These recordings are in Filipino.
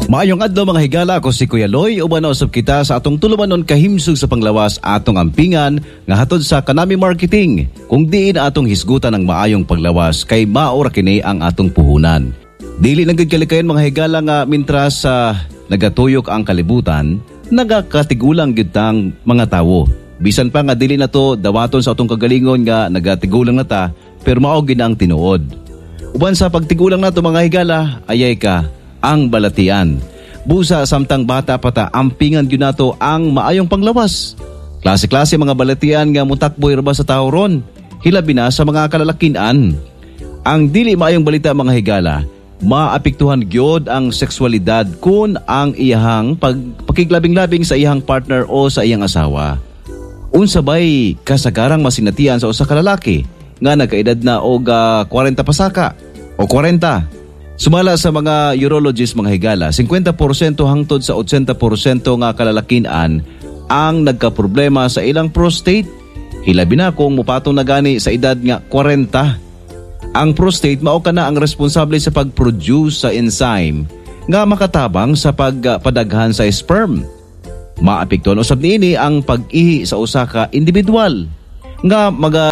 Maayong adlaw mga higala, ako si Kuya Loy. Uban na usab kita sa atong tulumanon kahimsog sa panglawas atong ampingan nga hatod sa Kanami Marketing. Kung diin atong hisgutan ng maayong paglawas kay maora kini ang atong puhunan. Dili nagkalikayan mga higala nga mintras sa nagatuyok ang kalibutan, nagakatigulang gyud tang mga tawo. Bisan pa nga dili na to dawaton sa atong kagalingon nga nagatigulang na ta, pero mao gid ang tinuod. Uban sa pagtigulang nato mga higala, ayay ka ang balatian. Busa samtang bata pa ta, ampingan gyud nato ang maayong panglawas. Klase-klase mga balatian nga mutakboy ra ba sa tawo ron, hilabi na sa mga kalalakinan. Ang dili maayong balita mga higala, maapektuhan gyud ang sexualidad kun ang iyahang pakiglabing-labing sa iyang partner o sa iyang asawa. Unsabay kasagarang masinatian sa usa ka lalaki nga nagkaedad na og 40 pasaka o 40. Sumala sa mga urologist mga higala, 50% hangtod sa 80% nga kalalakinan ang nagkaproblema sa ilang prostate. Hilabi na kung mupatong na gani sa edad nga 40. Ang prostate mao kana ang responsable sa pag-produce sa enzyme nga makatabang sa pagpadaghan sa sperm. Maapektuhan usab niini ang pag-ihi sa usa ka individual nga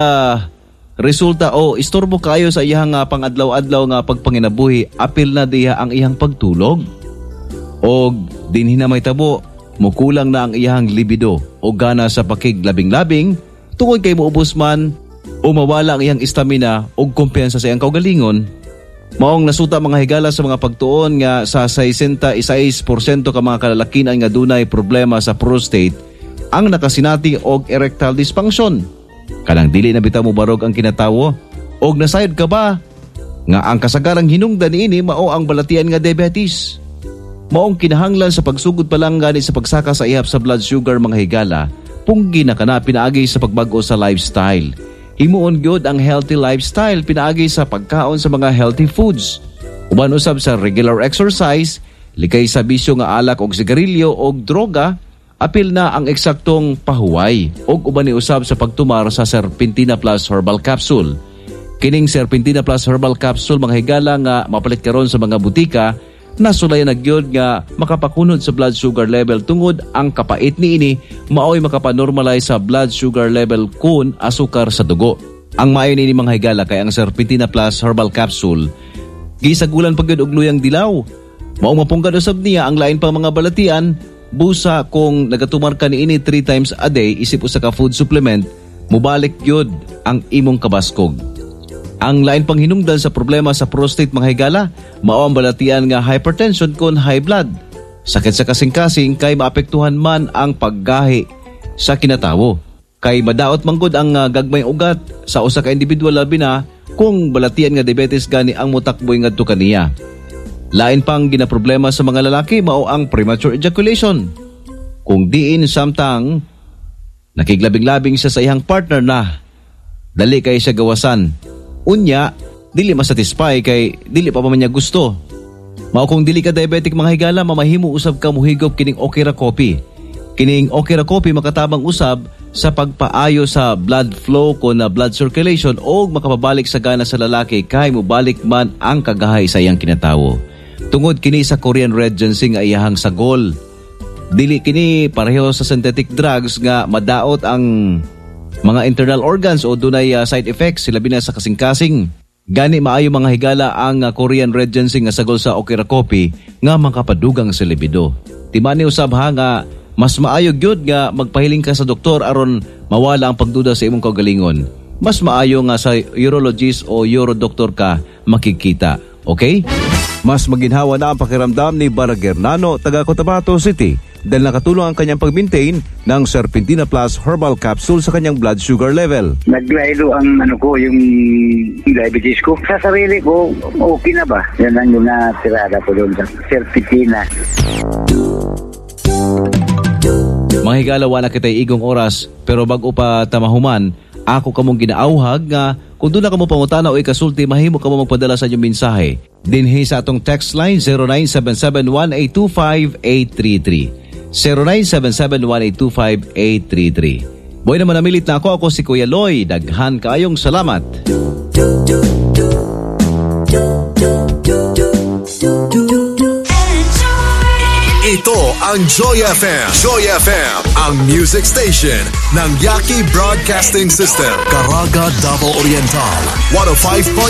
resulta o istorbo kayo sa iyang pangadlaw-adlaw nga pagpanginabuhi, apil na diha ang iyang pagtulog. O dinhi na may tabo, mukulang na ang iyang libido o gana sa pakiglabing-labing, tungod kay muubos man o mawala ang iyang istamina o kumpiyansa sa iyang kaugalingon. Maong nasuta mga higala sa mga pagtuon nga sa 66% ka mga kalalakinan nga dunay problema sa prostate ang nakasinati og erectile dysfunction. Kanang dili na bitaw mo barog ang kinatawo og nasayod ka ba nga ang kasagarang hinungdan niini mao ang balatian nga diabetes. Maong kinahanglan sa pagsugod pa lang gani sa pagsaka sa ihap sa blood sugar mga higala, punggi na kana pinaagi sa pagbago sa lifestyle. Himuon gyud ang healthy lifestyle pinaagi sa pagkaon sa mga healthy foods. Uban usab sa regular exercise, likay sa bisyo nga alak og sigarilyo og droga, apil na ang eksaktong pahuway og uban ni usab sa pagtumar sa Serpentina Plus Herbal Capsule. Kining Serpentina Plus Herbal Capsule mga higala nga mapalit karon sa mga butika, nasulayan na gyud nga makapakunod sa blood sugar level tungod ang kapait niini maoy makapanormalize sa blood sugar level kun asukar sa dugo. Ang maayo niini mga higala kay ang Serpentina Plus Herbal Capsule gisagulan pa gyud og luyang dilaw. Mao mapunggad usab niya ang lain pang mga balatian. Busa kung nagatumar ka niini 3 times a day isip usa ka food supplement, mubalik yun ang imong kabaskog. Ang lain pang hinungdan sa problema sa prostate mga higala, mao ang balatian nga hypertension kon high blood. Sakit sa kasing-kasing kay maapektuhan man ang paggahi sa kinatawo. Kay madaot manggod ang gagmay ugat sa usa ka individual labi na kung balatian nga diabetes gani ang mutakboy ngadto kaniya. Lain pang ginaproblema sa mga lalaki mao ang premature ejaculation. Kung diin samtang nakiglabing-labing siya sa iyang partner na dali kay siya gawasan, unya dili masatisfy kay dili pa man niya gusto. Mao kung dili ka diabetic mga higala, mamahimo usab ka muhigop kining Okira Coffee. Kining Okira Coffee makatabang usab sa pagpaayo sa blood flow kon na blood circulation o makapabalik sa gana sa lalaki kay mubalik man ang kagahay sa iyang kinatawo. Tungod kini sa Korean red ginseng nga iyahang sagol. Dili kini pareho sa synthetic drugs nga madaot ang mga internal organs o dunay side effects labi na sa kasing-kasing. Gani maayo mga higala ang Korean red ginseng nga sagol sa Okira Coffee nga makapadugang sa libido. Timani usab ha nga mas maayo gyud nga magpahiling ka sa doktor aron mawala ang pagduda sa imong kaugalingon. Mas maayo nga sa urologist o urodoktor ka makikita. Okay? Mas maginhawa na ang pakiramdam ni Baragernano, taga Cotabato City, dahil nakatulong ang kanyang pag-maintain ng Serpentina Plus Herbal Capsule sa kanyang blood sugar level. Naglaylo ang yung diabetes ko. Sa sarili ko, okay na ba? Yan ang yung natirada ko doon sa Serpentina. Mga higala, wala kita'y igong oras, pero bago pa tamahuman, ako kamong ginaauhag nga kung doon na kamo pangutana o ikasulti, mahimo kamo magpadala sa inyong mensahe. Dinhi sa atong text line 0977-182-5833. 0977-182-5833. Boy naman namilit na ako si Kuya Loy. Daghan kaayong salamat. Enjoy Ito ang Joy FM. Joy FM, ang music station ng Yaki Broadcasting System. Caraga, Davao Oriental. 105.9